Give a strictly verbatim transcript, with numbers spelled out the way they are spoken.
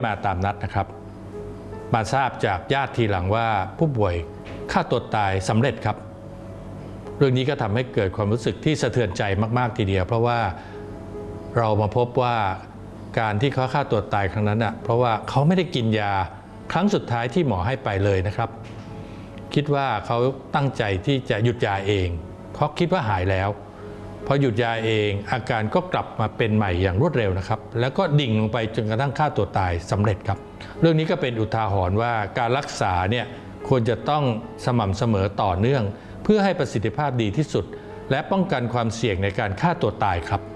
มาตามนัดนะครับมาทราบจากญาติทีหลังว่าผู้ป่วยฆ่าตัวตายสำเร็จครับเรื่องนี้ก็ทำให้เกิดความรู้สึกที่สะเทือนใจมากๆทีเดียวเพราะว่าเรามาพบว่าการที่เขาฆ่าตัวตายครั้งนั้นอ่ะเพราะว่าเขาไม่ได้กินยาครั้งสุดท้ายที่หมอให้ไปเลยนะครับคิดว่าเขาตั้งใจที่จะหยุดยาเองเพราะคิดว่าหายแล้วพอหยุดยาเองอาการก็กลับมาเป็นใหม่อย่างรวดเร็วนะครับแล้วก็ดิ่งลงไปจนกระทั่งฆ่าตัวตายสำเร็จครับเรื่องนี้ก็เป็นอุทาหรณ์ว่าการรักษาเนี่ยควรจะต้องสม่ำเสมอต่อเนื่องเพื่อให้ประสิทธิภาพดีที่สุดและป้องกันความเสี่ยงในการฆ่าตัวตายครับ